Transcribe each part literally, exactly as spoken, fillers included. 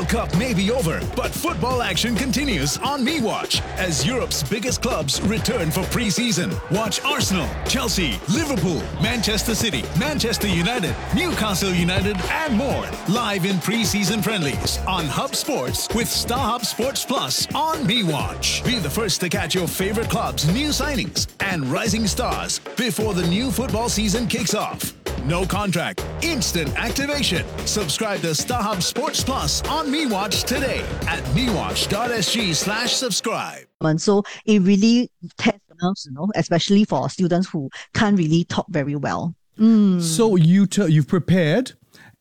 Cup may be over, but football action continues on MeWatch as Europe's biggest clubs return for pre-season. Watch Arsenal, Chelsea, Liverpool, Manchester City, Manchester United, Newcastle United, and more live in pre-season friendlies on Hub Sports with StarHub Sports Plus on MeWatch. Be the first to catch your favorite clubs' new signings and rising stars before the new football season kicks off. No contract, instant activation. Subscribe to StarHub Sports Plus on MeWatch today at mewatch.sg slash subscribe. So it really tests us, you know, especially for students who can't really talk very well. Mm. So you t- you've prepared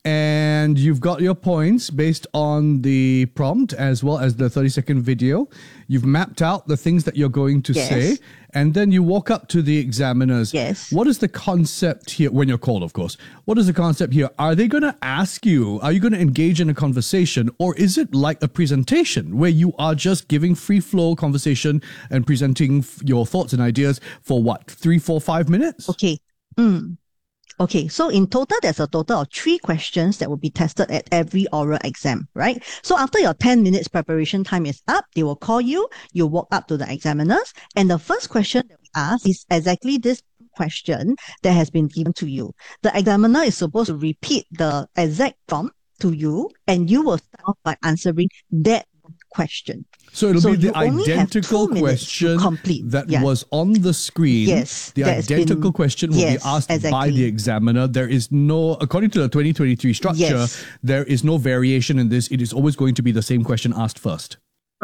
and you've got your points based on the prompt as well as the thirty second video. You've mapped out the things that you're going to Yes. say, and then you walk up to the examiners. Yes. What is the concept here, when you're called, of course? What is the concept here? Are they going to ask you, are you going to engage in a conversation, or is it like a presentation where you are just giving free flow conversation and presenting f- your thoughts and ideas for what, three, four, five minutes? Okay. Mm. Okay, so in total, there's a total of three questions that will be tested at every oral exam, right? So after your ten minutes preparation time is up, they will call you, you walk up to the examiners, and the first question that we ask is exactly this question that has been given to you. The examiner is supposed to repeat the exact prompt to you, and you will start off by answering that question. So it'll So be the you only have identical two minutes to question complete. that Yeah. was on the screen. Yes, The that's identical been- question will yes, be asked by exactly. the examiner. There is no, according to the twenty twenty-three structure, Yes. there is no variation in this. It is always going to be the same question asked first.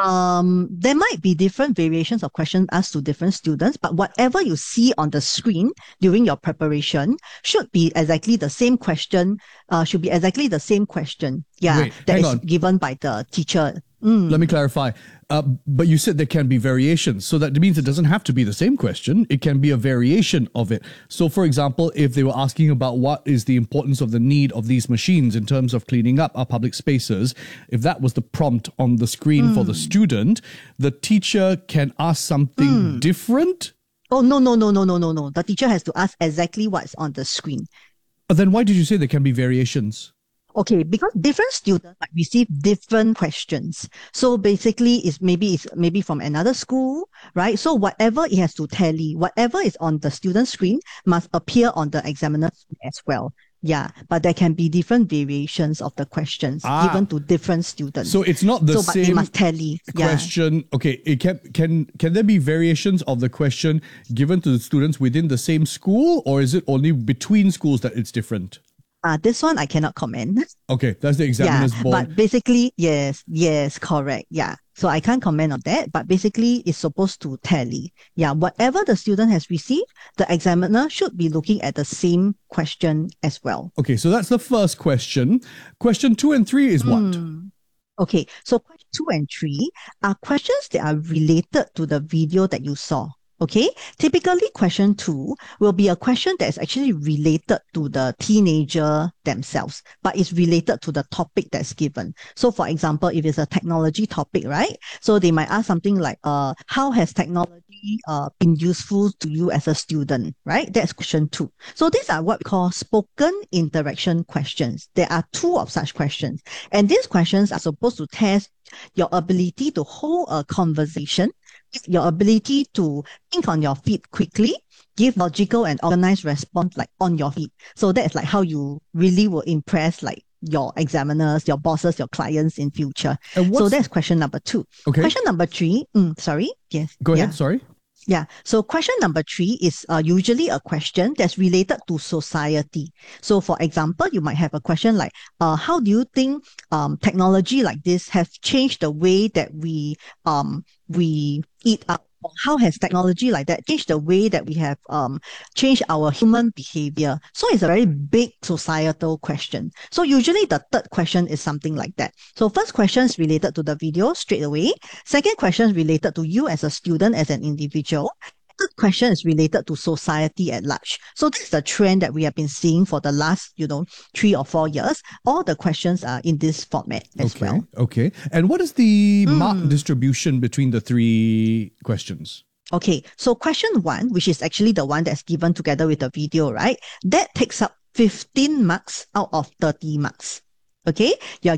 Um, there might be different variations of questions asked to different students, but whatever you see on the screen during your preparation should be exactly the same question, uh, should be exactly the same question. Yeah, Wait, that hang is on. given by the teacher. Mm. Let me clarify. Uh, but you said there can be variations. So that means it doesn't have to be the same question. It can be a variation of it. So, for example, if they were asking about what is the importance of the need of these machines in terms of cleaning up our public spaces, if that was the prompt on the screen Mm. for the student, the teacher can ask something Mm. different. Oh, no, no, no, no, no, no, no. The teacher has to ask exactly what's on the screen. But then why did you say there can be variations? Okay, because different students might receive different questions. So basically, it's maybe it's maybe from another school, right? So whatever it has to tally, whatever is on the student screen must appear on the examiner's screen as well. Yeah, but there can be different variations of the questions Ah. given to different students. So it's not the so, but they same must tally. Yeah. question. Okay, it can can can there be variations of the question given to the students within the same school, or is it only between schools that it's different? Uh, this one I cannot comment. Okay, that's the examiner's yeah, board. but basically, yes, yes, correct. Yeah. So I can't comment on that, but basically it's supposed to tally. Yeah, whatever the student has received, the examiner should be looking at the same question as well. Okay, so that's the first question. Question two and three is what? Hmm. Okay, so question two and three are questions that are related to the video that you saw. Okay, typically question two will be a question that is actually related to the teenager themselves, but it's related to the topic that's given. So for example, if it's a technology topic, right? So they might ask something like, uh, how has technology uh, been useful to you as a student, right? That's question two. So these are what we call spoken interaction questions. There are two of such questions. And these questions are supposed to test your ability to hold a conversation, your ability to think on your feet quickly, give logical and organized response like on your feet. So that's like how you really will impress like your examiners, your bosses, your clients in future. And So what's- that's question number two. Okay. Question number three, mm, sorry, yes. Go ahead, Yeah. sorry. Yeah. So question number three is uh, usually a question that's related to society. So for example, you might have a question like, uh, how do you think um, technology like this have changed the way that we um we eat out? Or how has technology like that changed the way that we have um changed our human behavior? So it's a very big societal question. So usually the third question is something like that. So first question is related to the video straight away. Second question is related to you as a student, as an individual. Third question is related to society at large. So this is the trend that we have been seeing for the last, you know, three or four years. All the questions are in this format as Okay, well. okay. And what is the Hmm. mark distribution between the three questions? Okay, so question one, which is actually the one that's given together with the video, right? That takes up fifteen marks out of thirty marks. Okay, you're